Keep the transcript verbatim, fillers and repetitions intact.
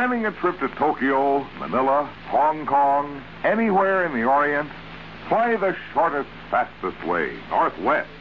Planning a trip to Tokyo, Manila, Hong Kong, anywhere in the Orient? Fly the shortest, fastest way, northwest.